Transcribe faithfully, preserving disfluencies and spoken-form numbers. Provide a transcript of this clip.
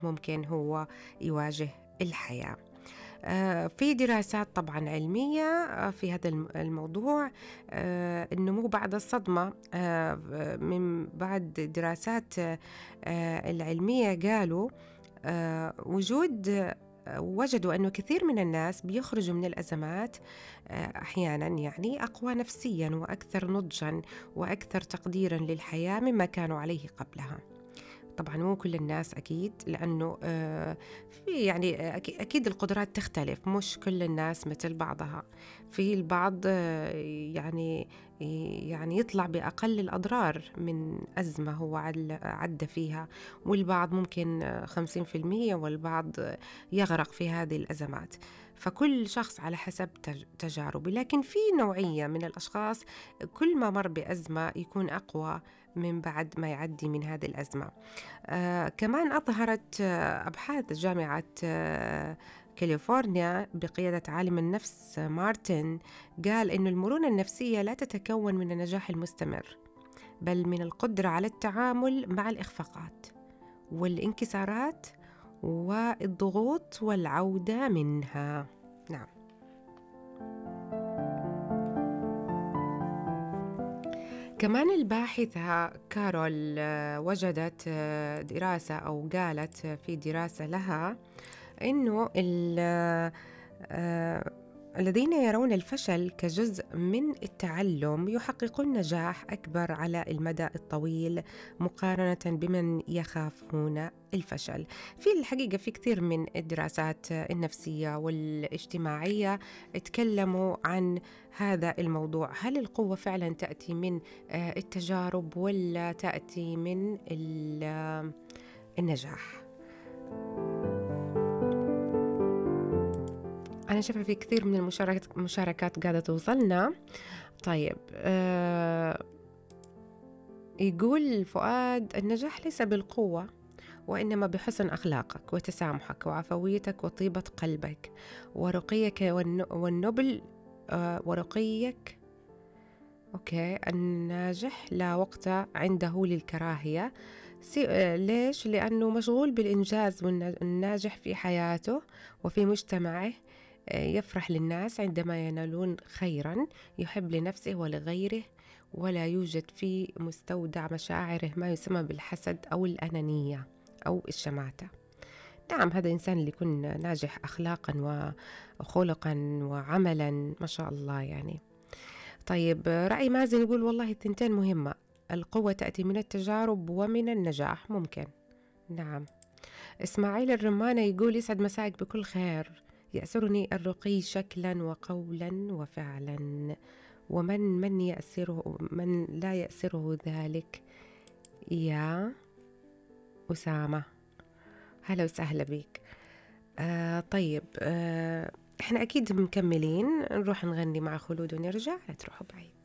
ممكن هو يواجه الحياة. آه، في دراسات طبعا علمية آه، في هذا الم- الموضوع. آه، النمو بعد الصدمة، آه، من بعد دراسات آه، آه، العلمية قالوا آه، وجود آه، وجدوا أنه كثير من الناس بيخرجوا من الأزمات آه، أحيانا يعني أقوى نفسيا وأكثر نضجا وأكثر تقديرا للحياة مما كانوا عليه قبلها. طبعا مو كل الناس أكيد، لأنه آه، في يعني أكي- أكيد القدرات تختلف، مش كل الناس مثل بعضها. في البعض آه، يعني يعني يطلع بأقل الأضرار من أزمة هو عل- عدى فيها، والبعض ممكن آه، خمسين في المية، والبعض آه، يغرق في هذه الأزمات. فكل شخص على حسب تج- تجاربه. لكن في نوعية من الأشخاص كل ما مر بأزمة يكون أقوى من بعد ما يعدي من هذه الأزمة. آه كمان أظهرت آه أبحاث جامعة آه كاليفورنيا بقيادة عالم النفس آه مارتن، قال إن المرونة النفسية لا تتكون من النجاح المستمر، بل من القدرة على التعامل مع الإخفاقات والانكسارات والضغوط والعودة منها. نعم. كمان الباحثة كارول آه، وجدت آه، دراسة أو قالت في دراسة لها إنه ال- آه، الذين يرون الفشل كجزء من التعلم يحققون نجاح أكبر على المدى الطويل مقارنة بمن يخافون الفشل. في الحقيقة في كثير من الدراسات النفسية والاجتماعية اتكلموا عن هذا الموضوع. هل القوة فعلا تأتي من آه، التجارب ولا تأتي من ال- آه، النجاح؟ أنا شايفة في كثير من المشاركات مشاركات قاعدة توصلنا. طيب آه يقول فؤاد: النجاح ليس بالقوة، وإنما بحسن أخلاقك وتسامحك وعفويتك وطيبة قلبك ورقيك والن- والنبل. آه ورقيك. أوكي، الناجح لا وقت عنده للكراهية. سي... آه ليش؟ لأنه مشغول بالإنجاز، والناجح في حياته وفي مجتمعه آه يفرح للناس عندما ينالون خيرا، يحب لنفسه ولغيره، ولا يوجد في مستودع مشاعره ما يسمى بالحسد أو الأنانية أو الشماتة. نعم، هذا الإنسان اللي يكون ناجح أخلاقا وخلقا وعملا ما شاء الله يعني. طيب رأي مازن يقول: والله الثنتين مهمة، القوة تأتي من التجارب ومن النجاح ممكن. نعم. إسماعيل الرمانة يقول: يسعد مساك بكل خير، يأسرني الرقي شكلا وقولا وفعلا، ومن من يأسره من لا يأسره ذلك يا أسامة. هلا وسهلا بك. آه طيب آه احنا أكيد مكملين، نروح نغني مع خلود ونرجع، لا تروحوا بعيد.